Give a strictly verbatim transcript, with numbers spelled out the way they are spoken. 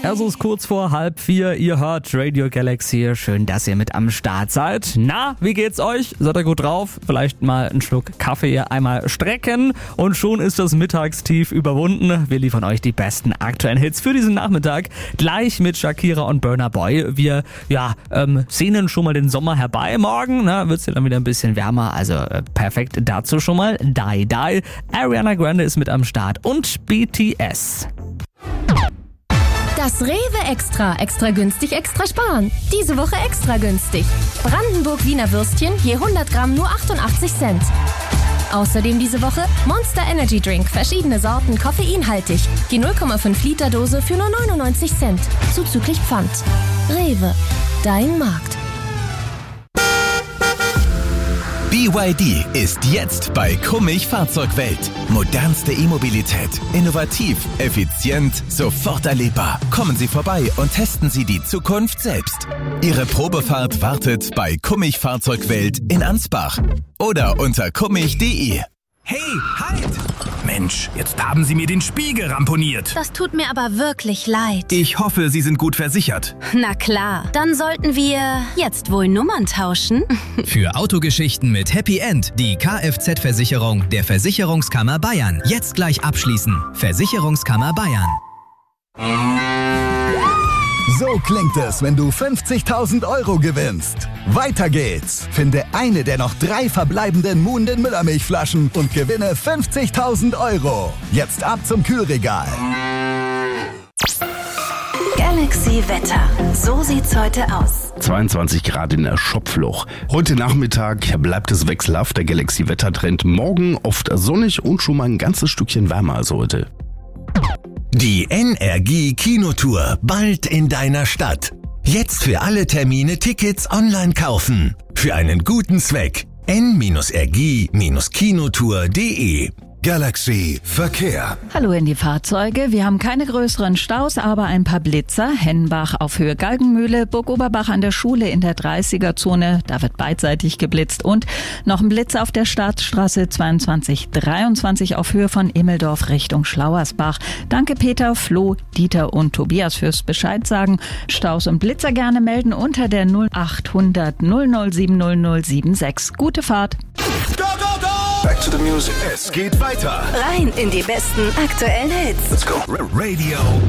Es ist kurz vor halb vier, ihr hört Radio Galaxy. Schön, dass ihr mit am Start seid. Na, wie geht's euch? Seid ihr gut drauf? Vielleicht mal einen Schluck Kaffee einmal strecken und schon ist das Mittagstief überwunden. Wir liefern euch die besten aktuellen Hits für diesen Nachmittag. Gleich mit Shakira und Burna Boy. Wir ja, ähm, sehnen schon mal den Sommer herbei. Morgen ne, wird's ja dann wieder ein bisschen wärmer. Also äh, perfekt dazu schon mal. Die Die. Ariana Grande ist mit am Start und B T S. Das Rewe Extra. Extra günstig, extra sparen. Diese Woche extra günstig. Brandenburg-Wiener Würstchen je hundert Gramm nur achtundachtzig Cent. Außerdem diese Woche Monster Energy Drink. Verschiedene Sorten, koffeinhaltig. Die null Komma fünf Liter Dose für nur neunundneunzig Cent. Zuzüglich Pfand. Rewe. Dein Markt. B Y D ist jetzt bei Kummich Fahrzeugwelt. Modernste E-Mobilität. Innovativ, effizient, sofort erlebbar. Kommen Sie vorbei und testen Sie die Zukunft selbst. Ihre Probefahrt wartet bei Kummich Fahrzeugwelt in Ansbach oder unter kummich punkt de. Hey, halt! Mensch, jetzt haben Sie mir den Spiegel ramponiert. Das tut mir aber wirklich leid. Ich hoffe, Sie sind gut versichert. Na klar, dann sollten wir jetzt wohl Nummern tauschen. Für Autogeschichten mit Happy End die Kfz-Versicherung der Versicherungskammer Bayern. Jetzt gleich abschließen. Versicherungskammer Bayern. So klingt es, wenn du fünfzigtausend Euro gewinnst. Weiter geht's. Finde eine der noch drei verbleibenden Muhnden Müllermilchflaschen und gewinne fünfzigtausend Euro. Jetzt ab zum Kühlregal. Galaxy Wetter. So sieht's heute aus. zweiundzwanzig Grad in der Schopfloch. Heute Nachmittag bleibt es wechselhaft, der Galaxy-Wettertrend. Morgen oft sonnig und schon mal ein ganzes Stückchen wärmer als heute. Die N R G Kinotour bald in deiner Stadt. Jetzt für alle Termine Tickets online kaufen. Für einen guten Zweck. n r g kinotour punkt de. Galaxy Verkehr. Hallo in die Fahrzeuge. Wir haben keine größeren Staus, aber ein paar Blitzer. Hennbach auf Höhe Galgenmühle, Burg Oberbach an der Schule in der dreißiger-Zone. Da wird beidseitig geblitzt. Und noch ein Blitzer auf der Staatsstraße zweiundzwanzig dreiundzwanzig auf Höhe von Immeldorf Richtung Schlauersbach. Danke Peter, Flo, Dieter und Tobias fürs Bescheid sagen. Staus und Blitzer gerne melden unter der null achthundert null null sieben null null sieben sechs. Gute Fahrt. Go, go, go! Back to the music. Es geht weiter. Rein in die besten aktuellen Hits. Let's go. Radio